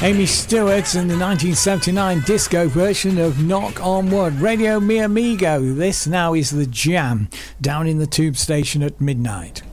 Amy Stewart and the 1979 disco version of Knock on Wood. Radio Mi Amigo. This now is The Jam, down in the Tube Station at midnight.